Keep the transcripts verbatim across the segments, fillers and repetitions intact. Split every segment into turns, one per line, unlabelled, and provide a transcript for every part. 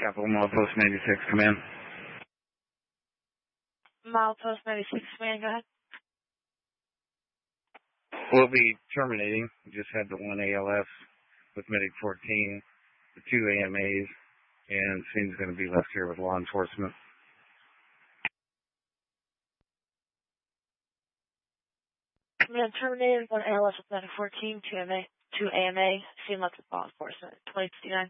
Capital Milepost ninety-six, come in.
Milepost ninety-six, man, go ahead.
We'll be terminating. We just had the one A L S with Medic fourteen, the two A M As, and Scene's going to be left here with law enforcement.
Man, terminated, one A L S with Medic fourteen, two A M A, two A M A, Scene left with law enforcement, twenty fifty-nine.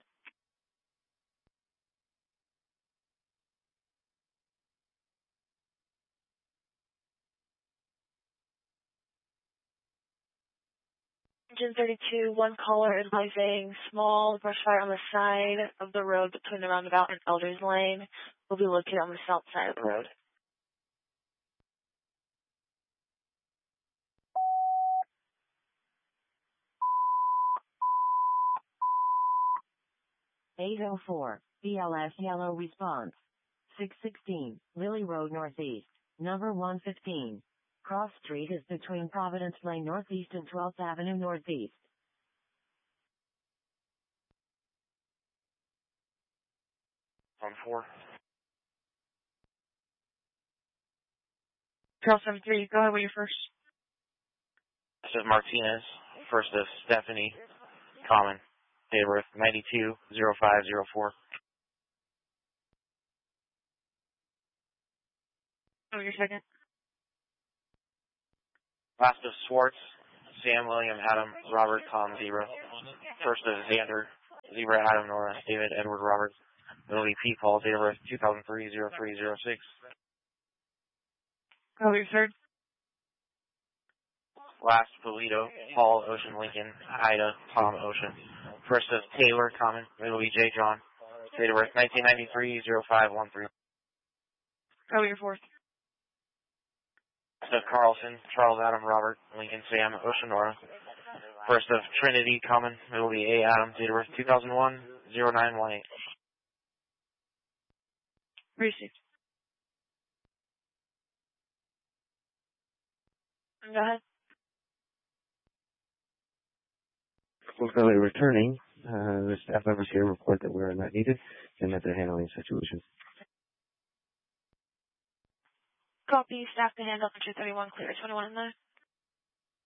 Engine thirty-two, one caller advising small brush fire on the side of the road between the roundabout and Elders Lane. Will be located on the south side of the road.
eight oh four, B L S yellow response. six sixteen, Lily Road Northeast, number one fifteen. Cross Street is between Providence Lane Northeast and twelfth Avenue Northeast.
On four.
Trail seven three, go ahead with your first.
This is Martinez, first of Stephanie, common, date of birth ninety-two oh five oh four.
Go with your second.
Last of Swartz, Sam, William, Adam, Robert, Tom, Zebra. First of Xander, Zebra, Adam, Nora, David, Edward, Robert. It'll be P. Paul, date of birth two thousand three oh three oh six.
Go with your third.
Last, Polito, Paul, Ocean, Lincoln, Ida, Tom, Ocean. First of Taylor, common. It'll be J. John. Date of birth nineteen ninety-three oh five one three.
Go with your fourth.
First of Carlson, Charles, Adam, Robert, Lincoln, Sam, Ocean, Nora. First of Trinity, common. It'll be A. Adam. Date of birth two thousand one oh nine one eight.
Received. Go ahead.
Fulfilling returning, uh, the staff members here report that we are not needed and that they're handling the situation.
Copy, staff to handle entry thirty-one, clear twenty-one in there.